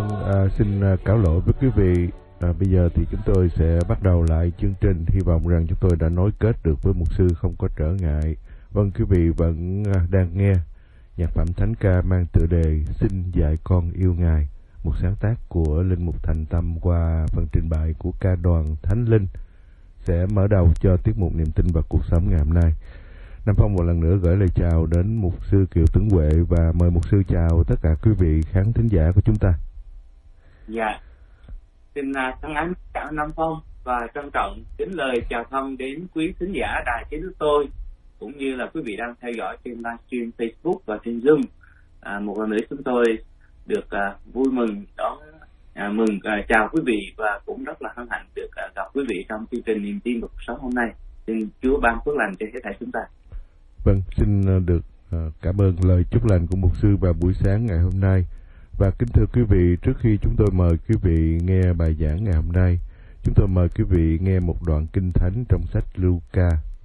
Xin cáo lỗi với quý vị. Bây giờ thì chúng tôi sẽ bắt đầu lại chương trình. Hy vọng rằng chúng tôi đã nối kết được với mục sư không có trở ngại. Vâng, quý vị vẫn đang nghe nhạc phẩm thánh ca mang tựa đề Xin dạy con yêu Ngài, một sáng tác của Linh Mục Thành Tâm qua phần trình bày của ca đoàn Thánh Linh, sẽ mở đầu cho tiết mục niềm tin và cuộc sống ngày hôm nay. Nam Phong một lần nữa gửi lời chào đến mục sư Kiều Tuấn Huệ và mời mục sư chào tất cả quý vị khán thính giả của chúng ta. Dạ, xin thân ái chào Nam Phong và trân trọng kính lời chào thăm đến quý thính giả đài Chế Đức Tôi, cũng như là quý vị đang theo dõi trên livestream Facebook và trên Zoom. Một lần nữa chúng tôi được vui mừng đón chào quý vị và cũng rất là hân hạnh được gặp quý vị trong chương trình niềm tin và cuộc sống hôm nay. Xin Chúa ban phước lành cho hết thảy chúng ta. Vâng, xin được cảm ơn lời chúc lành của mục sư vào buổi sáng ngày hôm nay. Và kính thưa quý vị, trước khi chúng tôi mời quý vị nghe bài giảng ngày hôm nay, chúng tôi mời quý vị nghe một đoạn kinh thánh trong sách Luca.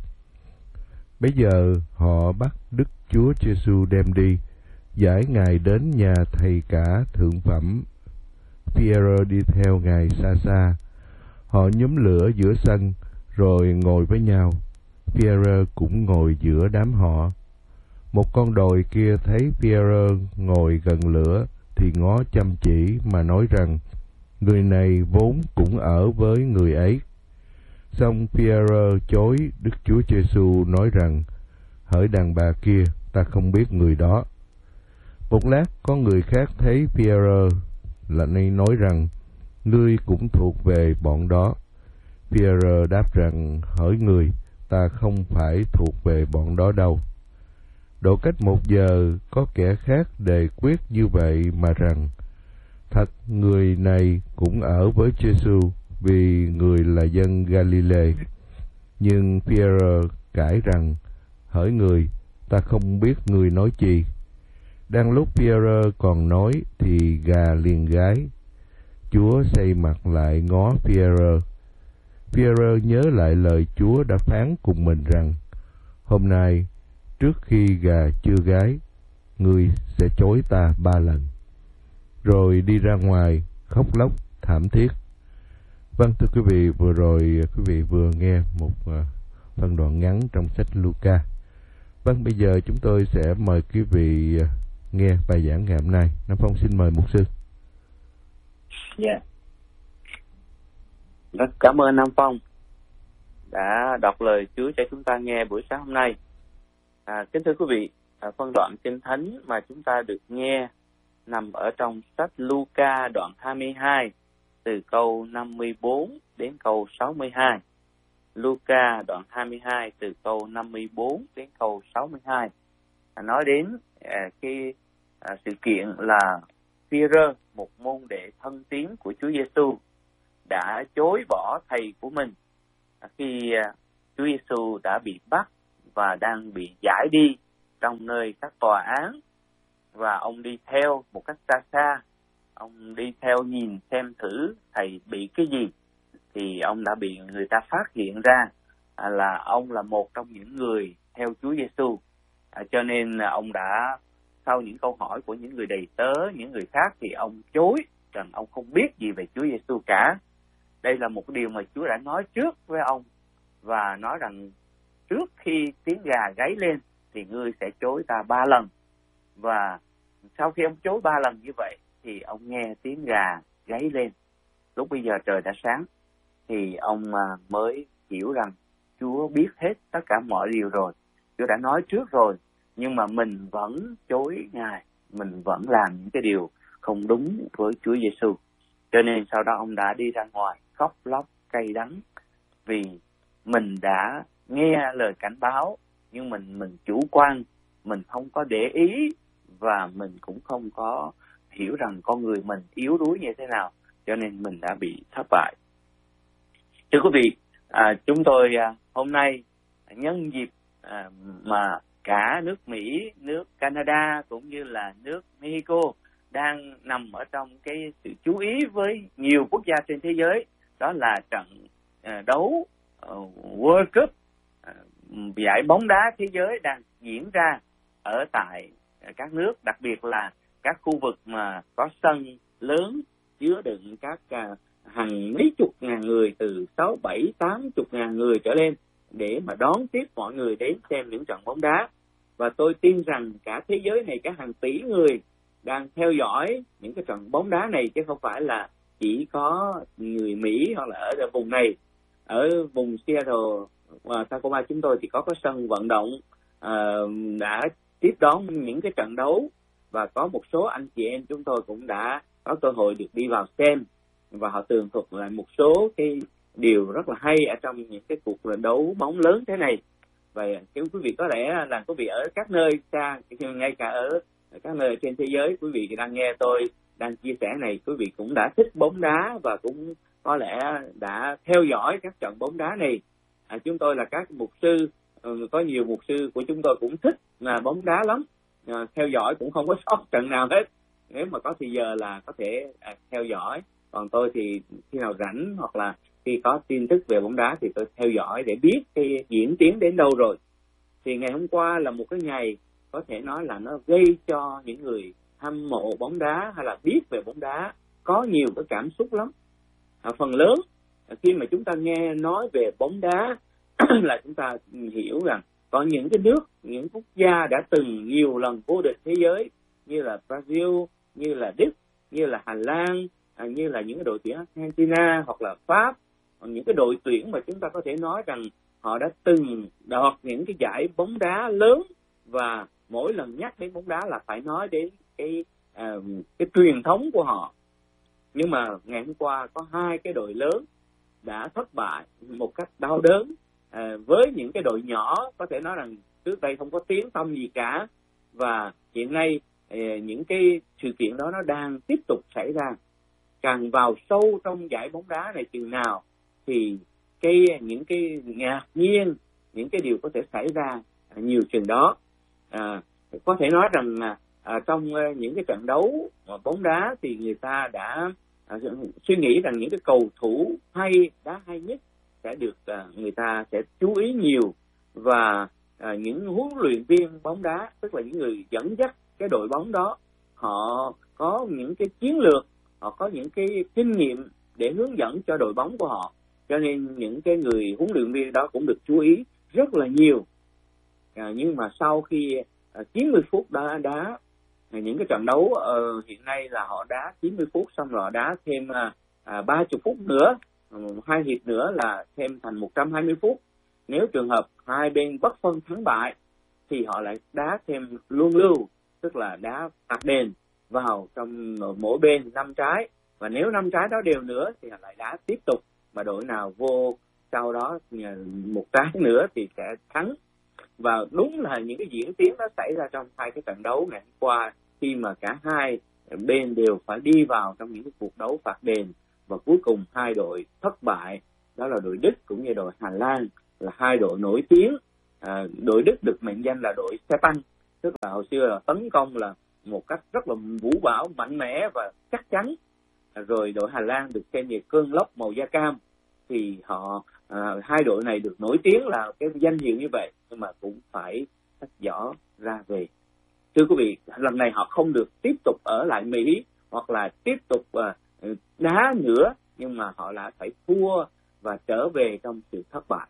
Bấy giờ họ bắt Đức Chúa Giêsu đem đi, giải Ngài đến nhà thầy cả thượng phẩm. Phi-e-rơ đi theo Ngài xa xa. Họ nhóm lửa giữa sân, rồi ngồi với nhau. Phi-e-rơ cũng ngồi giữa đám họ. Một con đồi kia thấy Phi-e-rơ ngồi gần lửa, thì ngó chăm chỉ mà nói rằng, người này vốn cũng ở với người ấy. Xong Phi-e-rơ chối Đức Chúa Giêsu nói rằng, hỡi đàn bà kia, ta không biết người đó. Một lát có người khác thấy Phi-e-rơ là nay nói rằng, ngươi cũng thuộc về bọn đó. Phi-e-rơ đáp rằng, hỡi người, ta không phải thuộc về bọn đó đâu. Độ cách 1 giờ có kẻ khác đề quyết như vậy mà rằng, thật người này cũng ở với Giêsu vì người là dân Galile. Nhưng Phi-e-rơ cãi rằng, hỡi người, ta không biết người nói chi. Đang lúc Phi-e-rơ còn nói thì gà liền gáy. Chúa xây mặt lại ngó Phi-e-rơ. Phi-e-rơ nhớ lại lời Chúa đã phán cùng mình rằng, hôm nay trước khi gà chưa gáy, ngươi sẽ chối ta 3 lần. Rồi đi ra ngoài khóc lóc thảm thiết. Vâng, thưa quý vị, vừa rồi quý vị vừa nghe một phân đoạn ngắn trong sách Luca. Vâng, bây giờ chúng tôi sẽ mời quý vị nghe bài giảng ngày hôm nay. Nam Phong xin mời mục sư. Dạ. Rất cảm ơn Nam Phong đã đọc lời Chúa cho chúng ta nghe buổi sáng hôm nay. Kính thưa quý vị, phân đoạn kinh thánh mà chúng ta được nghe nằm ở trong sách Luca đoạn 22 từ câu 54 đến câu 62. Luca đoạn 22 từ câu 54 đến câu 62 nói đến sự kiện là Phi-e-rơ, một môn đệ thân tín của Chúa Giêsu, đã chối bỏ thầy của mình khi Chúa Giêsu đã bị bắt và đang bị giải đi trong nơi các tòa án, và ông đi theo một cách xa xa. Ông đi theo nhìn xem thử thầy bị cái gì, thì ông đã bị người ta phát hiện ra là ông là một trong những người theo Chúa Giêsu. Cho nên ông đã, sau những câu hỏi của những người đầy tớ, những người khác, thì ông chối rằng ông không biết gì về Chúa Giêsu cả. Đây là một điều mà Chúa đã nói trước với ông, và nói rằng trước khi tiếng gà gáy lên thì ngươi sẽ chối ta 3 lần. Và sau khi ông chối 3 lần như vậy thì ông nghe tiếng gà gáy lên. Lúc bây giờ trời đã sáng thì ông mới hiểu rằng Chúa biết hết tất cả mọi điều rồi, Chúa đã nói trước rồi, nhưng mà mình vẫn chối Ngài, mình vẫn làm những cái điều không đúng với Chúa Giêsu. Cho nên sau đó ông đã đi ra ngoài khóc lóc cay đắng vì mình đã nghe lời cảnh báo, nhưng mình chủ quan, mình không có để ý, và mình cũng không có hiểu rằng con người mình yếu đuối như thế nào, cho nên mình đã bị thất bại. Thưa quý vị, chúng tôi hôm nay nhân dịp mà cả nước Mỹ, nước Canada cũng như là nước Mexico đang nằm ở trong cái sự chú ý với nhiều quốc gia trên thế giới, đó là trận đấu World Cup, giải bóng đá thế giới đang diễn ra ở tại các nước, đặc biệt là các khu vực mà có sân lớn chứa đựng các hàng mấy chục ngàn người, từ 6, 7, 80 ngàn người trở lên, để mà đón tiếp mọi người đến xem những trận bóng đá. Và tôi tin rằng cả thế giới này, cả hàng tỷ người đang theo dõi những cái trận bóng đá này, chứ không phải là chỉ có người Mỹ hoặc là ở vùng này. Ở vùng Seattle và Tacoma chúng tôi thì có cái sân vận động đã tiếp đón những cái trận đấu, và có một số anh chị em chúng tôi cũng đã có cơ hội được đi vào xem, và họ tường thuật lại một số cái điều rất là hay ở trong những cái cuộc đấu bóng lớn thế này. Và quý vị có lẽ là quý vị ở các nơi xa, ngay cả ở các nơi trên thế giới, quý vị đang nghe tôi đang chia sẻ này, quý vị cũng đã thích bóng đá và cũng có lẽ đã theo dõi các trận bóng đá này. Chúng tôi là các mục sư, có nhiều mục sư của chúng tôi cũng thích bóng đá lắm, theo dõi cũng không có sót trận nào hết. Nếu mà có thì giờ là có thể theo dõi. Còn tôi thì khi nào rảnh hoặc là khi có tin tức về bóng đá thì tôi theo dõi để biết cái diễn tiến đến đâu rồi. Thì ngày hôm qua là một cái ngày có thể nói là nó gây cho những người hâm mộ bóng đá hay là biết về bóng đá có nhiều cái cảm xúc lắm. Phần lớn khi mà chúng ta nghe nói về bóng đá là chúng ta hiểu rằng có những cái nước, những quốc gia đã từng nhiều lần vô địch thế giới, như là Brazil, như là Đức, như là Hà Lan, như là những cái đội tuyển Argentina hoặc là Pháp, những cái đội tuyển mà chúng ta có thể nói rằng họ đã từng đoạt những cái giải bóng đá lớn, và mỗi lần nhắc đến bóng đá là phải nói đến cái truyền thống của họ. Nhưng mà ngày hôm qua có hai cái đội lớn đã thất bại một cách đau đớn với những cái đội nhỏ, có thể nói rằng trước đây không có tiếng tăm gì cả, và hiện nay những cái sự kiện đó nó đang tiếp tục xảy ra. Càng vào sâu trong giải bóng đá này chừng nào thì những cái ngạc nhiên, những cái điều có thể xảy ra nhiều chừng đó. Có thể nói rằng trong những cái trận đấu bóng đá thì người ta đã suy nghĩ rằng những cái cầu thủ hay, đá hay nhất sẽ được người ta sẽ chú ý nhiều, và những huấn luyện viên bóng đá, tức là những người dẫn dắt cái đội bóng đó, họ có những cái chiến lược, họ có những cái kinh nghiệm để hướng dẫn cho đội bóng của họ, cho nên những cái người huấn luyện viên đó cũng được chú ý rất là nhiều. Nhưng mà sau khi 90 phút đá những cái trận đấu hiện nay là họ đá 90 phút xong rồi họ đá thêm 30 phút nữa, 2 hiệp nữa là thêm thành 120 phút. Nếu trường hợp hai bên bất phân thắng bại thì họ lại đá thêm luân lưu, tức là đá phạt đền vào trong mỗi bên 5 trái, và nếu 5 trái đó đều nữa thì họ lại đá tiếp tục, mà đội nào vô sau đó 1 trái nữa thì sẽ thắng. Và đúng là những cái diễn tiến đó xảy ra trong hai cái trận đấu ngày hôm qua, khi mà cả hai bên đều phải đi vào trong những cái cuộc đấu phạt đền, và cuối cùng hai đội thất bại, đó là đội Đức cũng như đội Hà Lan, là hai đội nổi tiếng. Đội Đức được mệnh danh là đội xe tăng, tức là hồi xưa là tấn công là một cách rất là vũ bão, mạnh mẽ và chắc chắn. Rồi đội Hà Lan được xem về cơn lốc màu da cam, thì hai đội này được nổi tiếng là cái danh hiệu như vậy, nhưng mà cũng phải tách giỏ ra về. Thưa quý vị, lần này họ không được tiếp tục ở lại Mỹ hoặc là tiếp tục đá nữa, nhưng mà họ đã phải thua và trở về trong sự thất bại.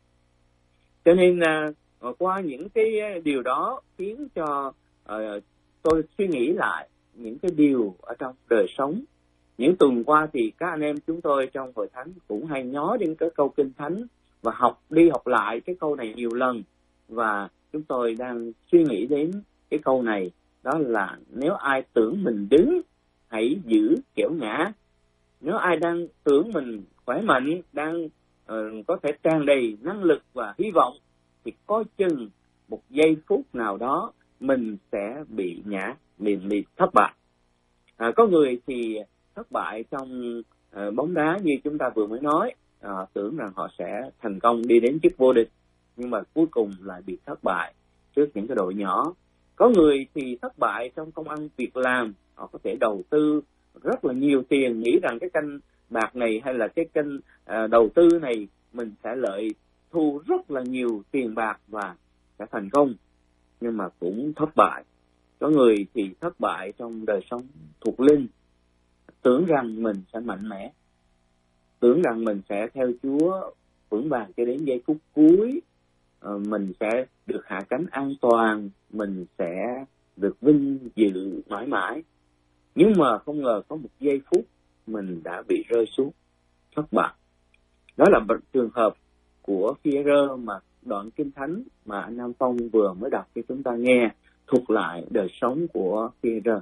Cho nên qua những cái điều đó khiến cho tôi suy nghĩ lại những cái điều ở trong đời sống. Những tuần qua thì các anh em chúng tôi trong hội thánh cũng hay nói đến cái câu Kinh Thánh và học lại cái câu này nhiều lần, và chúng tôi đang suy nghĩ đến cái câu này, đó là nếu ai tưởng mình đứng, hãy giữ kẻo ngã. Nếu ai đang tưởng mình khỏe mạnh, đang có thể tràn đầy năng lực và hy vọng, thì coi chừng một giây phút nào đó mình sẽ bị bị thất bại. Có người thì thất bại trong bóng đá như chúng ta vừa mới nói, tưởng rằng họ sẽ thành công đi đến chức vô địch, nhưng mà cuối cùng lại bị thất bại trước những cái đội nhỏ. Có người thì thất bại trong công ăn việc làm, họ có thể đầu tư rất là nhiều tiền, nghĩ rằng cái kênh bạc này hay là cái kênh đầu tư này mình sẽ thu rất là nhiều tiền bạc và sẽ thành công, nhưng mà cũng thất bại. Có người thì thất bại trong đời sống thuộc linh, tưởng rằng mình sẽ mạnh mẽ, tưởng rằng mình sẽ theo Chúa vững vàng cho đến giây phút cuối, mình sẽ được hạ cánh an toàn, mình sẽ được vinh dự mãi mãi. Nhưng mà không ngờ có một giây phút mình đã bị rơi xuống, thất bại. Đó là trường hợp của Phi-e-rơ mà đoạn Kinh Thánh mà anh Nam Phong vừa mới đọc cho chúng ta nghe, thuật lại đời sống của Phi-e-rơ.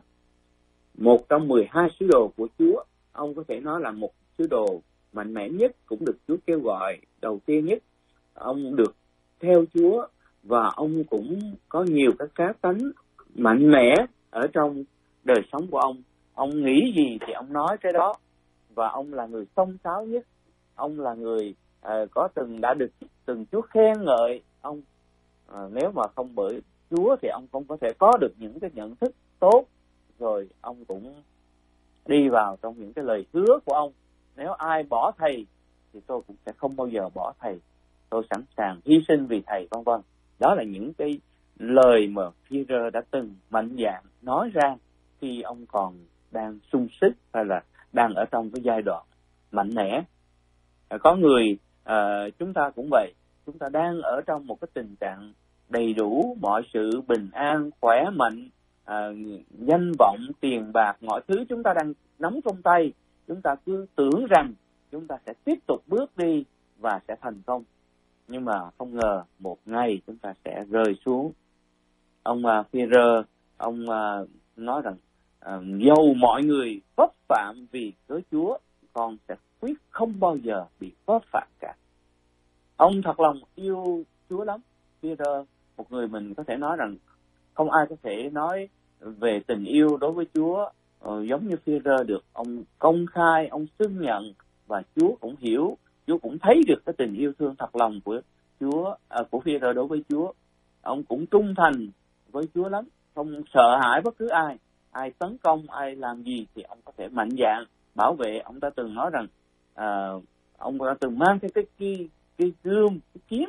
Một trong 12 sứ đồ của Chúa, ông có thể nói là một sứ đồ mạnh mẽ nhất, cũng được Chúa kêu gọi đầu tiên nhất. Ông được theo Chúa và ông cũng có nhiều các cá tánh mạnh mẽ ở trong đời sống của ông. Ông nghĩ gì thì ông nói cái đó, và ông là người xông xáo nhất. Ông là người đã được Chúa khen ngợi ông. Nếu mà không bởi Chúa thì ông không có thể có được những cái nhận thức tốt. Rồi ông cũng đi vào trong những cái lời hứa của ông. Nếu ai bỏ thầy thì tôi cũng sẽ không bao giờ bỏ thầy, tôi sẵn sàng hy sinh vì thầy, vân vân. Đó là những cái lời mà Phi-e-rơ đã từng mạnh dạn nói ra khi ông còn đang sung sức hay là đang ở trong cái giai đoạn mạnh mẽ. Có người chúng ta cũng vậy, chúng ta đang ở trong một cái tình trạng đầy đủ mọi sự bình an, khỏe mạnh, danh vọng, tiền bạc, mọi thứ chúng ta đang nắm trong tay. Chúng ta cứ tưởng rằng chúng ta sẽ tiếp tục bước đi và sẽ thành công. Nhưng mà không ngờ một ngày chúng ta sẽ rơi xuống. Ông Phi-e-rơ, ông nói rằng dầu mọi người vấp phạm vì cớ Chúa, con sẽ quyết không bao giờ bị vấp phạm cả. Ông thật lòng yêu Chúa lắm. Phi-e-rơ, một người mình có thể nói rằng không ai có thể nói về tình yêu đối với Chúa giống như Phi-e-rơ được. Ông công khai, ông xưng nhận, và Chúa cũng hiểu, Chúa cũng thấy được cái tình yêu thương thật lòng của Chúa, của Phi-e-rơ đối với Chúa. Ông cũng trung thành với Chúa lắm, không sợ hãi bất cứ ai. Ai tấn công, ai làm gì thì ông có thể mạnh dạn bảo vệ. Ông đã từng nói rằng ông đã từng mang theo cái gươm, cái kiếm,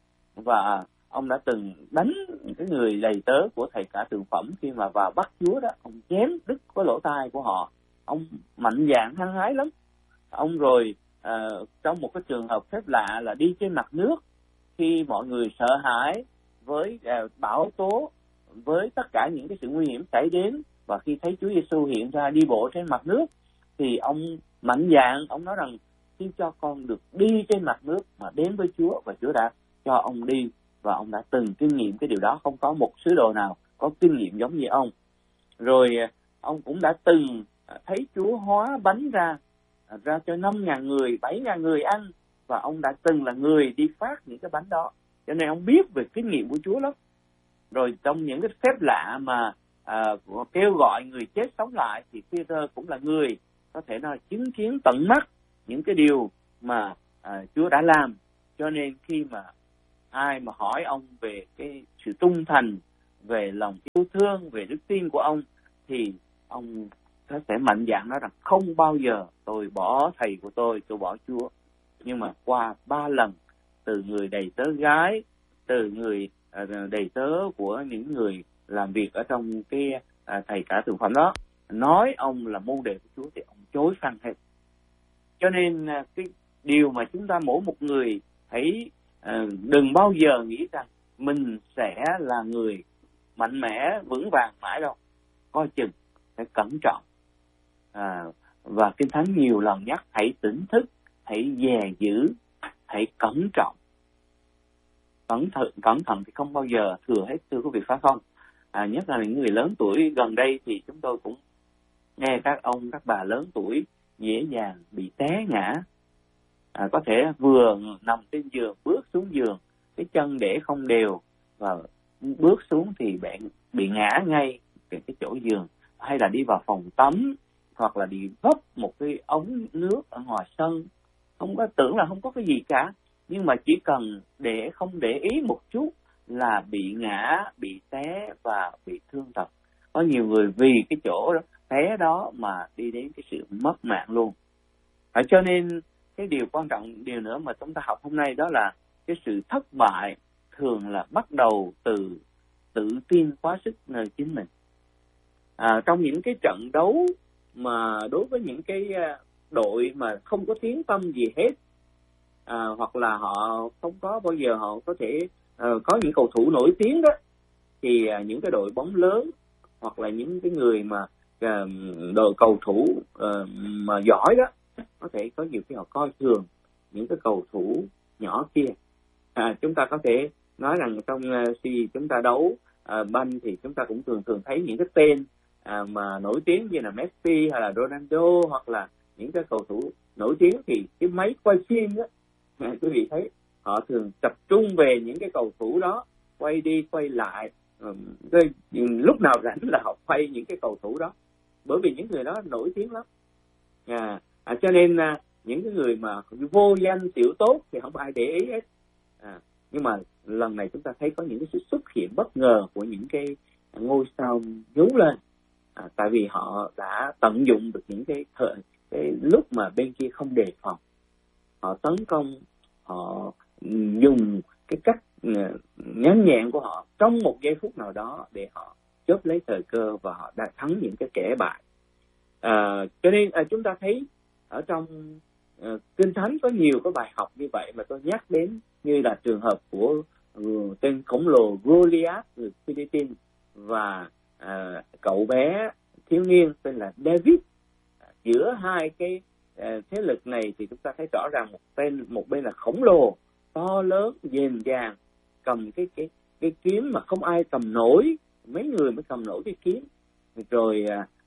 và ông đã từng đánh cái người đầy tớ của thầy cả thượng phẩm khi mà vào bắt Chúa đó, ông chém đứt cái lỗ tai của họ. Ông mạnh dạn hăng hái lắm. Ông rồi trong một cái trường hợp phép lạ là đi trên mặt nước, khi mọi người sợ hãi với bão tố, với tất cả những cái sự nguy hiểm xảy đến, và khi thấy Chúa Giêsu hiện ra đi bộ trên mặt nước thì ông mạnh dạn, ông nói rằng xin cho con được đi trên mặt nước mà đến với Chúa, và Chúa đã cho ông đi, và ông đã từng kinh nghiệm cái điều đó. Không có một sứ đồ nào có kinh nghiệm giống như ông. Rồi ông cũng đã từng thấy Chúa hóa bánh ra cho 5.000 người, 7.000 người ăn, và ông đã từng là người đi phát những cái bánh đó, cho nên ông biết về kinh nghiệm của Chúa lắm. Rồi trong những cái phép lạ mà kêu gọi người chết sống lại thì Phi-e-rơ cũng là người có thể nói chứng kiến tận mắt những cái điều mà Chúa đã làm. Cho nên khi mà ai mà hỏi ông về cái sự trung thành, về lòng yêu thương, về đức tin của ông, thì ông có thể mạnh dạn nói rằng không bao giờ tôi bỏ thầy của tôi bỏ Chúa. Nhưng mà qua 3 lần, từ người đầy tớ gái, từ người đầy tớ của những người làm việc ở trong cái thầy cả thượng phẩm đó, nói ông là môn đệ của Chúa thì ông chối phăng hết. Cho nên cái điều mà chúng ta mỗi một người hãy đừng bao giờ nghĩ rằng mình sẽ là người mạnh mẽ vững vàng mãi đâu. Coi chừng, phải cẩn trọng. Và Kinh Thánh nhiều lần nhắc hãy tỉnh thức, hãy dè giữ, hãy cẩn trọng. Cẩn thận thì không bao giờ thừa hết, thưa quý vị, phải không? Nhất là những người lớn tuổi. Gần đây thì chúng tôi cũng nghe các ông, các bà lớn tuổi dễ dàng bị té ngã. Có thể vừa nằm trên giường, bước xuống giường, cái chân để không đều, và bước xuống thì bị ngã ngay cái chỗ giường, hay là đi vào phòng tắm, hoặc là đi vấp một cái ống nước ở ngoài sân. Không có tưởng là không có cái gì cả, nhưng mà chỉ cần không để ý một chút là bị ngã, bị té và bị thương tật. Có nhiều người vì cái chỗ đó, té đó mà đi đến cái sự mất mạng luôn. Cho nên cái điều quan trọng, điều nữa mà chúng ta học hôm nay đó là cái sự thất bại thường là bắt đầu từ tự tin quá sức nơi chính mình. Trong những cái trận đấu mà đối với những cái đội mà không có tiếng tăm gì hết, hoặc là họ không có bao giờ họ có thể có những cầu thủ nổi tiếng đó, thì những cái đội bóng lớn hoặc là những cái người mà đội cầu thủ mà giỏi đó, có thể có nhiều khi họ coi thường những cái cầu thủ nhỏ kia. Chúng ta có thể nói rằng trong khi chúng ta đấu banh thì chúng ta cũng thường thấy những cái tên mà nổi tiếng như là Messi hay là Ronaldo, hoặc là những cái cầu thủ nổi tiếng, thì cái máy quay phim đó, quý vị thấy họ thường tập trung về những cái cầu thủ đó, quay đi quay lại, lúc nào rảnh là họ quay những cái cầu thủ đó, bởi vì những người đó nổi tiếng lắm. Cho nên những cái người mà vô danh tiểu tốt thì không ai để ý hết. Nhưng mà lần này chúng ta thấy có những cái sự xuất hiện bất ngờ của những cái ngôi sao nhú lên, tại vì họ đã tận dụng được những cái lúc mà bên kia không đề phòng, họ tấn công, họ dùng cái cách nhanh nhẹn của họ trong một giây phút nào đó để họ chớp lấy thời cơ và họ đã thắng những cái kẻ bại. Cho nên chúng ta thấy ở trong Kinh Thánh có nhiều cái bài học như vậy mà tôi nhắc đến, như là trường hợp của tên khổng lồ Goliath người Philippines và cậu bé thiếu niên tên là David. Giữa hai cái thế lực này thì chúng ta thấy rõ ràng một bên là khổng lồ to lớn dền dàng, cầm cái kiếm mà không ai cầm nổi, mấy người mới cầm nổi cái kiếm, rồi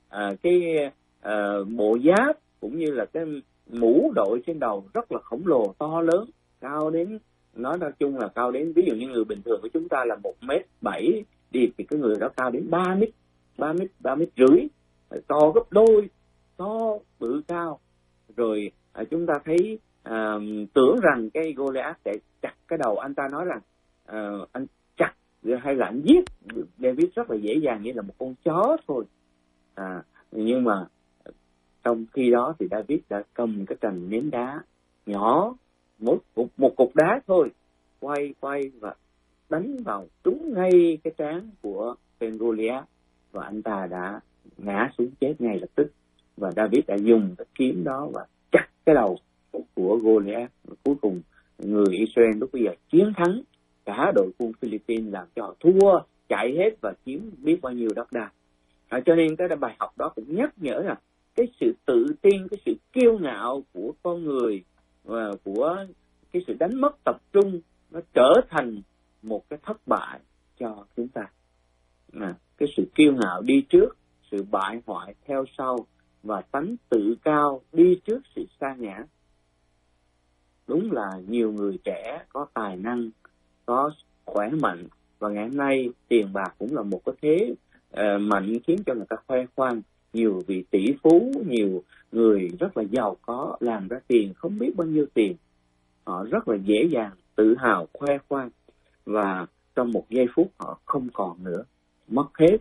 bộ giáp cũng như là cái mũ đội trên đầu rất là khổng lồ to lớn, cao đến, nói chung là cao đến, ví dụ như người bình thường của chúng ta là 1m7 đi, thì cái người đó cao đến 3 mét rưỡi, to gấp đôi, to bự cao. Rồi chúng ta thấy tưởng rằng cái Goliath sẽ chặt cái đầu, anh ta nói rằng anh chặt hay là anh giết David rất là dễ dàng, như là một con chó thôi. Nhưng mà trong khi đó thì David đã cầm cái trành ném đá nhỏ, một cục đá thôi, quay và đánh vào trúng ngay cái trán của tên Goliath, và anh ta đã ngã xuống chết ngay lập tức. Và David đã dùng cái kiếm đó và chặt cái đầu của Goliath. Cuối cùng người Israel lúc bây giờ chiến thắng cả đội quân Philippines, làm cho họ thua chạy hết và chiếm biết bao nhiêu đất đai. Cho nên cái bài học đó cũng nhắc nhở là cái sự tự tin, cái sự kiêu ngạo của con người và của cái sự đánh mất tập trung, nó trở thành một cái thất bại cho chúng ta. Cái sự kiêu ngạo đi trước, sự bại hoại theo sau, và tánh tự cao đi trước sự sa ngã. Đúng là nhiều người trẻ có tài năng, có khỏe mạnh, và ngày hôm nay tiền bạc cũng là một cái thế mạnh khiến cho người ta khoe khoang. Nhiều vị tỷ phú, nhiều người rất là giàu có, làm ra tiền không biết bao nhiêu tiền, họ rất là dễ dàng tự hào khoe khoang, và trong một giây phút họ không còn nữa, mất hết